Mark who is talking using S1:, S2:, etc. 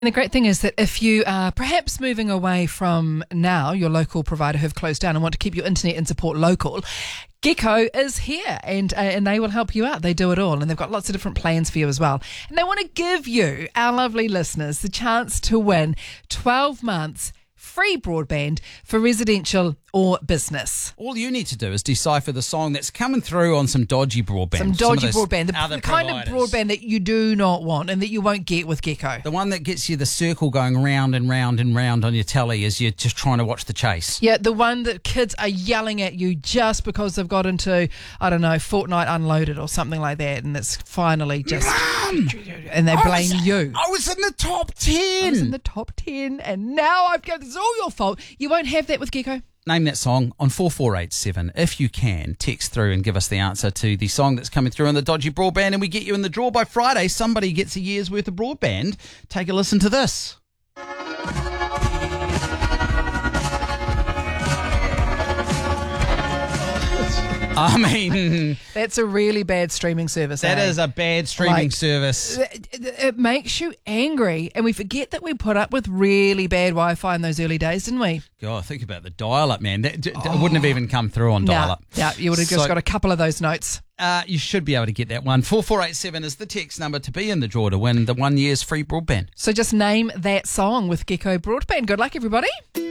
S1: And the great thing is that if you are perhaps moving away from now your local provider who've closed down and want to keep your internet and support local, Gecko is here and they will help you out. They do it all and they've got lots of different plans for you as well. And they want to give you, our lovely listeners, the chance to win 12 months free broadband for residential or business.
S2: All you need to do is decipher the song that's coming through on some dodgy broadband.
S1: Some dodgy broadband. The kind of broadband that you do not want and that you won't get with Gecko.
S2: The one that gets you the circle going round and round and round on your telly as you're just trying to watch the chase.
S1: Yeah, the one that kids are yelling at you just because they've got into, I don't know, Fortnite Unloaded or something like that, and it's finally just... Mom! And they blame you.
S2: I was in the top 10.
S1: I was in the top 10 and now I've got... It's all your fault. You won't have that with Gecko.
S2: Name that song on 4487. If you can, text through and give us the answer to the song that's coming through on the dodgy broadband, and we get you in the draw by Friday. Somebody gets a year's worth of broadband. Take a listen to this. I mean...
S1: That's a really bad streaming service.
S2: That is a bad streaming service.
S1: It makes you angry, and we forget that we put up with really bad Wi-Fi in those early days, didn't we?
S2: God, think about the dial-up, man. That wouldn't have even come through on dial-up.
S1: Yeah, you would have just got a couple of those notes.
S2: You should be able to get that one. 4487 is the text number to be in the draw to win the 1 year's free broadband.
S1: So just name that song with Gecko Broadband. Good luck, everybody.